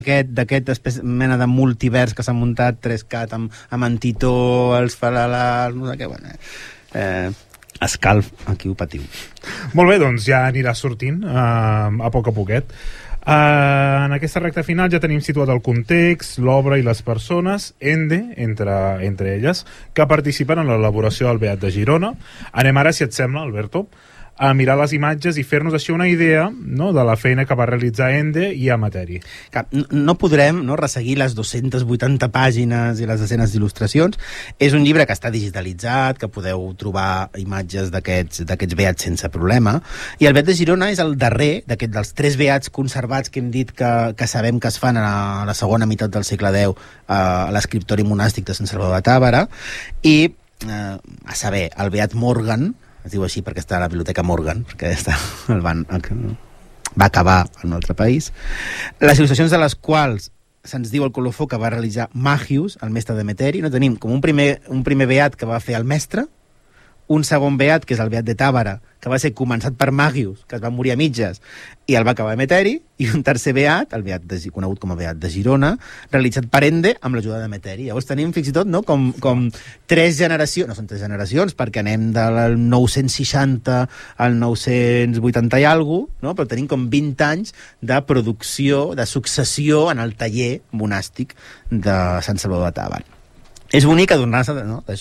d'aquest mena de multivers que s'ha muntat 3CAT amb Antitó, els Falalars, no sé què, bueno, escalf, aquí ho patiu. Molt bé, doncs ja anirà sortint a poc a poquet. En aquesta recta final ja tenim situat el context, l'obra i les persones, entre elles, que participen en l'elaboració del Beat de Girona. Anem ara, si et sembla, Alberto, a mirar les imatges i fer-nos així una idea, no?, de la feina que va realitzar Ende i Amateri. No podrem, no, resseguir les 280 pàgines i les desenes d'il·lustracions. És un llibre que està digitalitzat, que podeu trobar imatges d'aquests beats sense problema, i el Beat de Girona és el darrer dels 3 beats conservats que hem dit que sabem que es fan a la segona meitat del segle X a l'escriptori monàstic de Sant Salvador de Tàbera, i a saber, el beat Morgan, es diu així perquè està a la Biblioteca Morgan, perquè va acabar en un altre país. Les il·lustracions de les quals se'ns diu el colofó que va realitzar Magius, el mestre d'Emeteri. No tenim com un primer beat que va fer el mestre, un segon beat, que és el beat de Tàbera, que va ser començat per Magius, que es va morir a mitges, i el va acabar Emeteri, i un tercer beat, el beat conegut com a Beat de Girona, realitzat per Ende amb l'ajuda d'Emeteri. Llavors tenim fins i tot, no, com 3 generacions, no són 3 generacions, perquè anem del 960 al 980 i alguna cosa, no? Però tenim com 20 anys de producció, de successió en el taller monàstic de Sant Salvador de Tàbera. És bonic adonar-se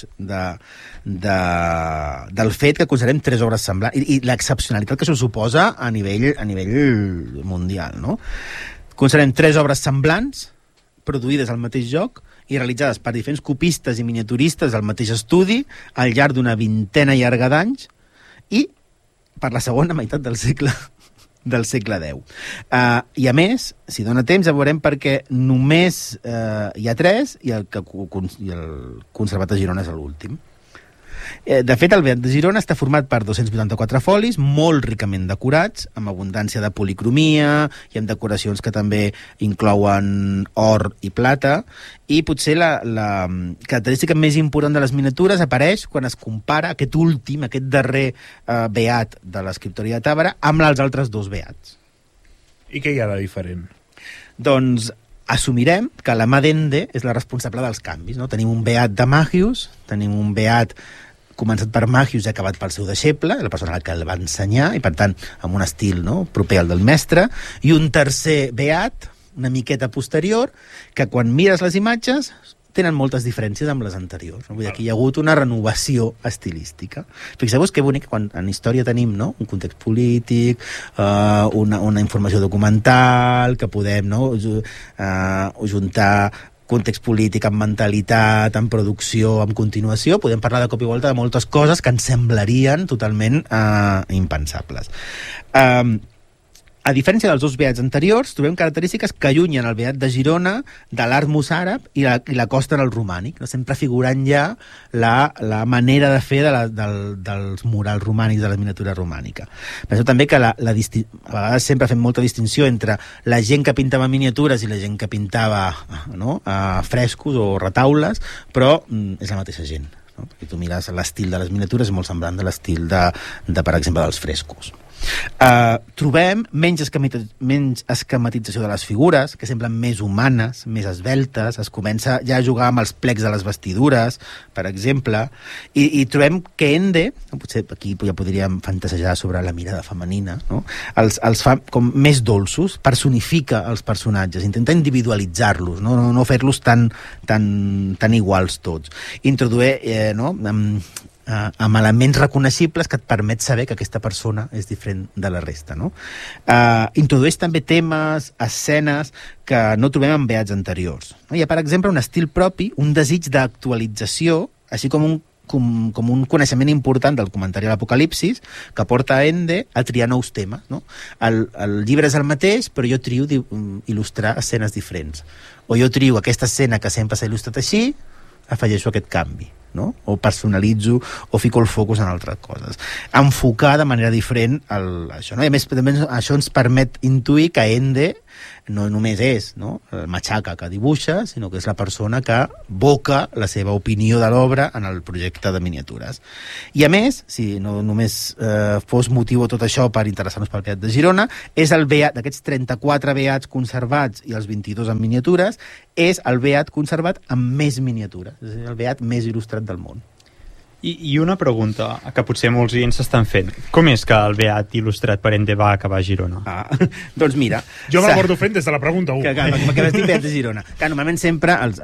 del fet que considerem 3 obres semblants i l'excepcionalitat que això suposa a nivell mundial, no? Considerem 3 obres semblants produïdes al mateix lloc i realitzades per diferents copistes i miniaturistes al mateix estudi al llarg d'una 20a llarga d'anys i per la segona meitat del segle X. I a més, si dona temps, ja veurem perquè només hi ha 3 i el conservat a Girona és l'últim. De fet, el Beat de Girona està format per 284 folis, molt ricament decorats, amb abundància de policromia i amb decoracions que també inclouen or i plata, i potser la característica més important de les miniatures apareix quan es compara aquest darrer beat de l'escriptori de Tàbera amb els altres 2 beats. I què hi ha de diferent? Doncs assumirem que la mà d'Ende és la responsable dels canvis, no? Tenim un beat de Magius, tenim un beat començat per Magius i acabat pel seu deixeble, la persona a la que el va ensenyar, i per tant amb un estil, no, proper al del mestre, i un tercer beat, una miqueta posterior, que quan mires les imatges tenen moltes diferències amb les anteriors. No? Vull dir, aquí hi ha hagut una renovació estilística. Fixeu-vos que bonic quan en història tenim, no, un context polític, una informació documental, que podem, no, juntar context polític, amb mentalitat, amb producció, amb continuació, podem parlar de cop i volta de moltes coses que ens semblarien totalment impensables. A diferència dels 2 beats anteriors, trobem característiques que allunyen el Beat de Girona de l'art mossàrab i l'acosten al romànic, no? Sempre figurant ja la manera de fer dels murals romànics, de la miniatura romànica. Penseu també que a vegades sempre fem molta distinció entre la gent que pintava miniatures i la gent que pintava, no, frescos o retaules, però és la mateixa gent. No? Perquè tu mires l'estil de les miniatures és molt semblant de l'estil per exemple, dels frescos. Trobem menys esquematització de les figures, que semblen més humanes, més esveltes. Es comença ja a jugar amb els plecs de les vestidures, per exemple, i trobem que Ende, potser aquí ja podríem fantasejar sobre la mirada femenina, no? Els fa com més dolços, personifica els personatges, intenta individualitzar-los, no fer-los tan iguals tots. Introdueix, no, amb elements reconeixibles que et permet saber que aquesta persona és diferent de la resta, no? Introdueix també temes, escenes que no trobem en beats anteriors. Hi ha, per exemple, un estil propi, un desig d'actualització, així com un coneixement important del comentari a l'Apocalipsis, que porta a Ende a triar nous temes, no? El llibre és el mateix, però jo trio il·lustrar escenes diferents. O jo trio aquesta escena que sempre s'ha il·lustrat així, afegeixo aquest canvi, no? O personalitzo o fico el focus en altres coses. Enfocar de manera diferent això, no? I a més, també això ens permet intuir que Ende no només és, no?, el matxaca que dibuixa, sinó que és la persona que boca la seva opinió de l'obra en el projecte de miniatures. I a més, si no només fos motiu tot això per interessar-nos pel Beat de Girona, és el beat, d'aquests 34 beats conservats i els 22 en miniatures, és el beat conservat amb més miniatures, és a dir, el beat més il·lustrat del món. I una pregunta que potser molts oients s'estan fent. Com és que el beat il·lustrat per Ende va acabar a Girona? Doncs mira... Jo me'l porto fent des de la pregunta 1. Que vas dir Beat de Girona. Que normalment sempre els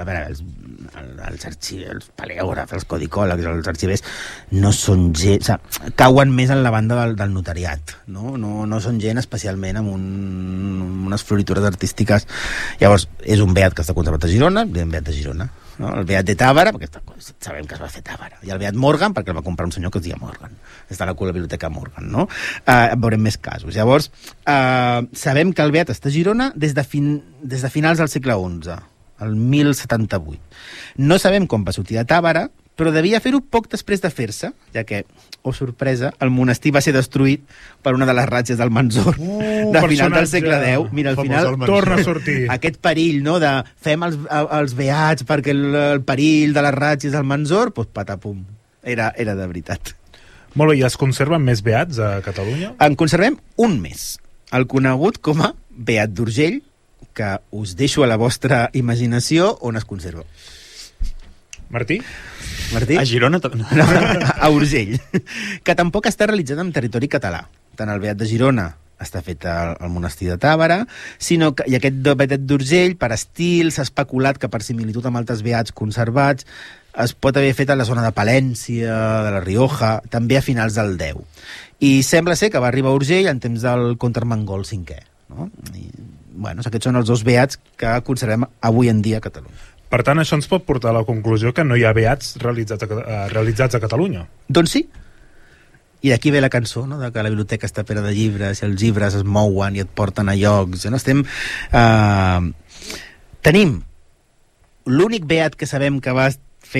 paleògrafs, els codicòlegs, els arxivers, no són gent... O sigui, cauen més en la banda del notariat, no? No són gent especialment amb unes floritures artístiques. Llavors, és un beat que està conservat a Girona, diem Beat de Girona. No? El beat de Tàbara, perquè sabem que es va fer Tàbara, i el beat Morgan, perquè el va comprar un senyor que es deia Morgan, està a la biblioteca Morgan, no? Veurem més casos. Llavors, sabem que el beat està a Girona des de finals del segle XI, el 1078. No sabem com va sortir de Tàbara, però devia fer-ho poc després de fer-se, ja que, sorpresa, el monestir va ser destruït per una de les ratges del Manzor de final del segle X. Mira, al final torna a sortir aquest perill, no?, de fem els beats perquè el perill de les ratges del Manzor, doncs patapum, era de veritat. Molt bé, i es conserven més beats a Catalunya? En conservem un més, el conegut com a Beat d'Urgell, que us deixo a la vostra imaginació on es conserva. Martí? A Girona? No, a Urgell. Que tampoc està realitzat en territori català. Tant el Beat de Girona està fet al monestir de Tàbara, sinó que, i aquest Beat d'Urgell, per estil, s'ha especulat que per similitud amb altres beats conservats es pot haver fet a la zona de Palència, de la Rioja, també a finals del X. I sembla ser que va arribar a Urgell en temps del comte Armengol V. No? I, bueno, aquests són els dos beats que conservem avui en dia a Catalunya. Per tant, això ens pot portar a la conclusió que no hi ha beats realitzats a Catalunya. Doncs sí. I d'aquí ve la cançó, no?, de que la biblioteca està plena de llibres i els llibres es mouen i et porten a llocs. No? Tenim l'únic beat que sabem que va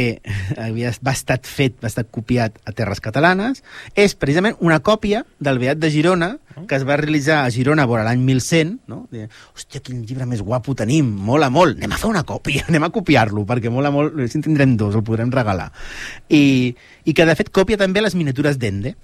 estar copiat a terres catalanes, és precisament una còpia del Beat de Girona, que es va realitzar a Girona vora l'any 1100, no? Hòstia, quin llibre més guapo tenim, mola molt, anem a fer una còpia, anem a copiar-lo, perquè mola molt, si en tindrem dos, el podrem regalar. I que, de fet, còpia també les miniatures d'Ende.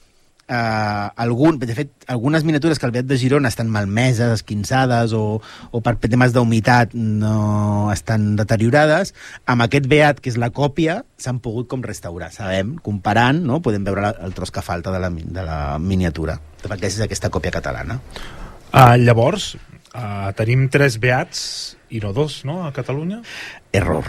De fet, algunes miniatures que el Beat de Girona estan malmeses, esquinçades o per temes d'humitat no estan deteriorades, amb aquest Beat, que és la còpia, s'han pogut com restaurar. Sabem, comparant, no? Podem veure el tros que falta de la miniatura, perquè és aquesta còpia catalana. Llavors, tenim 3 beats i no 2, no?, a Catalunya? Error.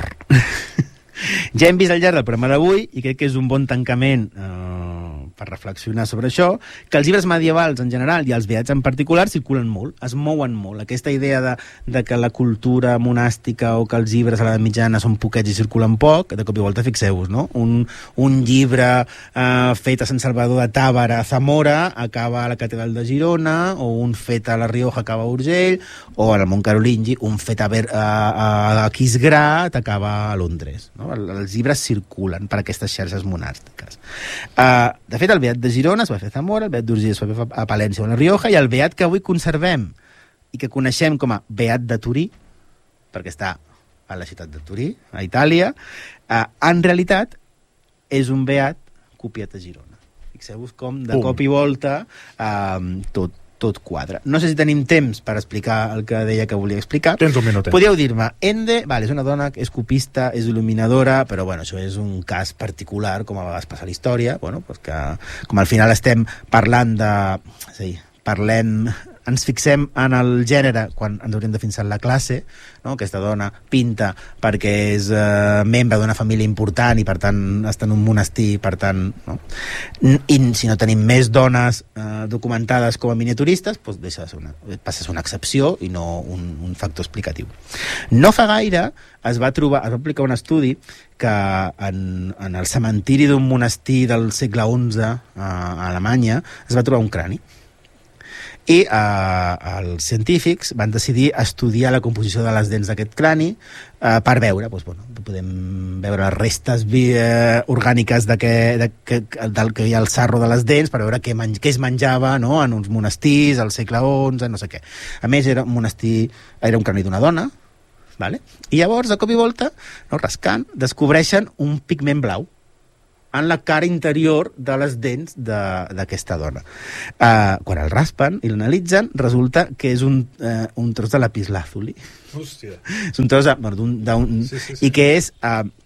Ja hem vist al llarg del programa d'avui, i crec que és un bon tancament per reflexionar sobre això, que els llibres medievals en general i els beats en particular circulen molt, es mouen molt. Aquesta idea de que la cultura monàstica o que els llibres a l'edat mitjana són poquets i circulen poc, de cop i volta fixeu-vos, no? Un llibre fet a Sant Salvador de Tàbara a Zamora acaba a la Catedral de Girona, o un fet a la Rioja acaba a Urgell, o al Mont Carolingi un fet a Aquisgrà t'acaba a Londres, no? Els llibres circulen per aquestes xarxes monàstiques. De fet, el Beat de Girona es va fer a Zamora, el Beat d'Urgell es va fer a Palència o a la Rioja, i el Beat que avui conservem i que coneixem com a Beat de Turí, perquè està a la ciutat de Turí, a Itàlia, en realitat és un Beat copiat a Girona. Fixeu-vos com de cop i volta tot quadra. No sé si tenim temps per explicar el que deia que volia explicar. Tens un minut. Podríeu dir-me, Ende, és una dona que és copista, és il·luminadora, però bueno, això és un cas particular, com a vegades passa a la història, que com al final estem parlant de... És a dir, ens fixem en el gènere quan ens hauríem de fixar en la classe, no? Aquesta dona pinta perquè és membre d'una família important i per tant està en un monestir, per tant, no? I si no tenim més dones documentades com a miniaturistes, doncs passa a ser una excepció i no un factor explicatiu. No fa gaire es va aplicar un estudi que en el cementiri d'un monestir del segle XI a Alemanya es va trobar un crani. I els científics van decidir estudiar la composició de les dents d'aquest crani per veure, podem veure les restes orgàniques del que hi ha al sarro de les dents, per veure què es menjava, no?, en uns monestirs al segle XI, no sé què. A més, era un crani d'una dona, vale? I llavors, de cop i volta, no, rascant, descobreixen un pigment blau en la cara interior de les dents d'aquesta dona. Quan el raspen i l'analitzen, resulta que és un tros de lapislázuli. Hòstia. És un tros Sí. i que és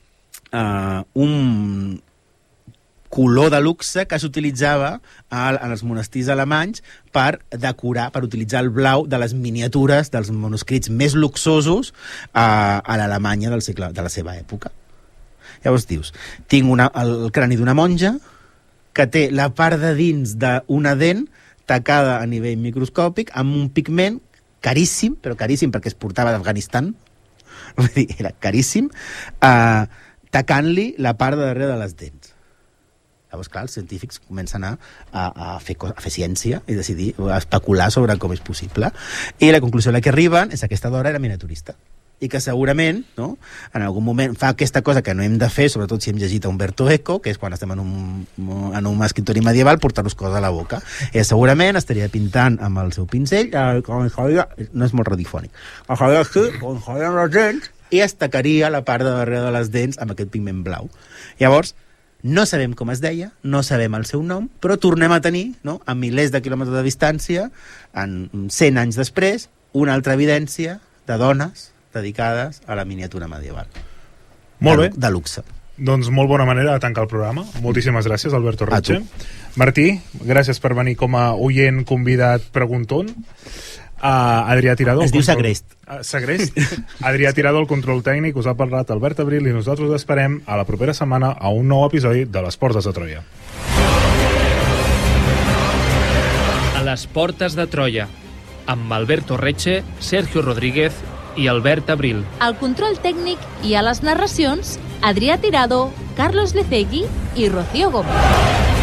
un color de luxe que s'utilitzava en els monestirs alemanys per decorar, per utilitzar el blau de les miniatures dels manuscrits més luxosos a l'Alemanya de la seva època. Llavors dius, tinc el crani d'una monja que té la part de dins d'una dent tacada a nivell microscòpic amb un pigment caríssim, però caríssim perquè es portava d'Afganistan, vull dir, era caríssim, tacant-li la part de darrere de les dents. Llavors, clar, els científics comencen a fer ciència i decidir, a especular sobre com és possible. I la conclusió a la que arriben és que aquesta dona era miniaturista i que segurament, no, en algun moment fa aquesta cosa que no hem de fer, sobretot si hem llegit a Umberto Eco, que és quan estem en un escriptori medieval, portar-nos coses a la boca. I segurament estaria pintant amb el seu pinzell, no és molt radiofònic, les dents, i es tacaria la part de darrere de les dents amb aquest pigment blau. Llavors, no sabem com es deia, no sabem el seu nom, però tornem a tenir, no, a milers de quilòmetres de distància, en 100 anys després, una altra evidència de dones dedicades a la miniatura medieval. Molt bé. De luxe. Doncs molt bona manera de tancar el programa. Moltíssimes gràcies, Alberto Retxe. Martí, gràcies per venir com a oient convidat pregunton. Adrià Tirado... Es diu Segrest. Segrest. Adrià Tirado, el control tècnic, us ha parlat Albert Abril i nosaltres esperem a la propera setmana a un nou episodi de Les Portes de Troia. A les Portes de Troia, amb Alberto Retxe, Sergio Rodríguez i Albert Abril. Al control tècnic i a les narracions, Adrià Tirado, Carlos Lecegui i Rocío Gómez.